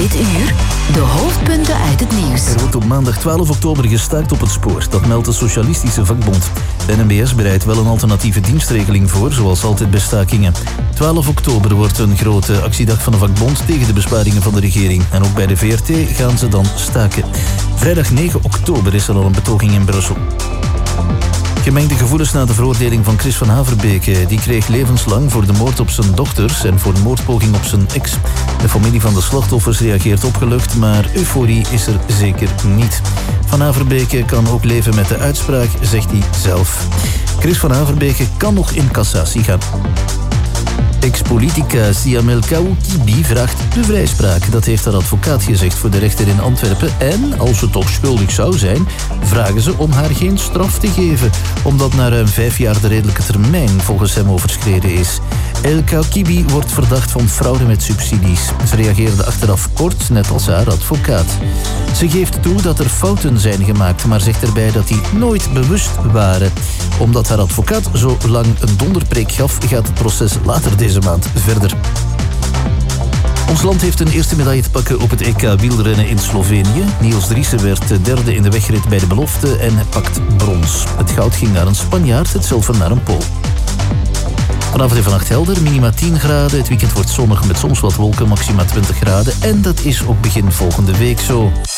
dit uur de hoofdpunten uit het nieuws. Er wordt op maandag 12 oktober gestaakt op het spoor. Dat meldt de Socialistische Vakbond. De NMBS bereidt wel een alternatieve dienstregeling voor, zoals altijd bij stakingen. 12 oktober wordt een grote actiedag van de vakbond tegen de besparingen van de regering. En ook bij de VRT gaan ze dan staken. Vrijdag 9 oktober is er al een betoging in Brussel. Gemengde gevoelens na de veroordeling van Chris van Haverbeke. Die kreeg levenslang voor de moord op zijn dochters en voor de moordpoging op zijn ex. De familie van de slachtoffers reageert opgelucht, maar euforie is er zeker niet. Van Haverbeke kan ook leven met de uitspraak, zegt hij zelf. Chris van Haverbeke kan nog in cassatie gaan. Ex-politica Siamel Kawukibi vraagt de vrijspraak. Dat heeft haar advocaat gezegd voor de rechter in Antwerpen. En, als ze toch schuldig zou zijn, vragen ze om haar geen straf te geven. Omdat na ruim 5 jaar de redelijke termijn volgens hem overschreden is. El Kawukibi wordt verdacht van fraude met subsidies. Ze reageerde achteraf kort, net als haar advocaat. Ze geeft toe dat er fouten zijn gemaakt, maar zegt erbij dat die nooit bewust waren. Omdat haar advocaat zo lang een donderpreek gaf, gaat het proces later deze maand verder. Ons land heeft een eerste medaille te pakken op het EK wielrennen in Slovenië. Niels Driessen werd derde in de wegrit bij de belofte en pakt brons. Het goud ging naar een Spanjaard, het zilver naar een Pool. Vanavond en vannacht helder, minima 10 graden. Het weekend wordt zonnig met soms wat wolken, maxima 20 graden. En dat is ook begin volgende week zo.